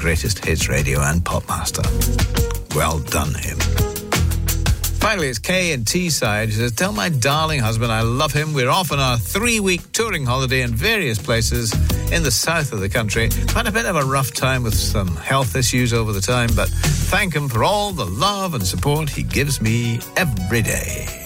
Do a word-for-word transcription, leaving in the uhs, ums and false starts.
greatest hits radio and pop master. Well done, him. Finally, it's Kay in Teesside who says, tell my darling husband I love him. We're off on our three-week touring holiday in various places in the south of the country. Had a bit of a rough time with some health issues over the time, but thank him for all the love and support he gives me every day.